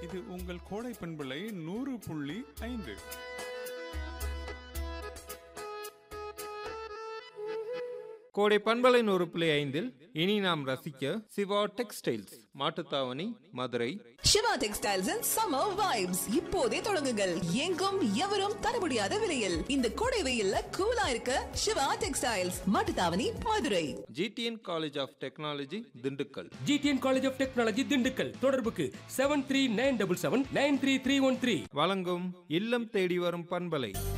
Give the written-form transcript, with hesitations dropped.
இது உங்கள் கோடை பண்பலை 100.5. கோடை பண்பலை 100.5 இனி நாம் ரசிக்க Siva textiles Mattuthavani Madurai. Siva textiles and summer vibes இப்போதே தொடங்குங்கள். எங்கும் எவரும் தர முடியாத விலையில் இந்த கோடை வெயில்ல கூலா இருக்க Siva textiles Mattuthavani Madurai. GTN college of technology Dindigul. GTN college of technology Dindigul. தொடர்புக்கு 7397793313. வழங்கும் இல்லம் தேடி வரும் பண்பலை.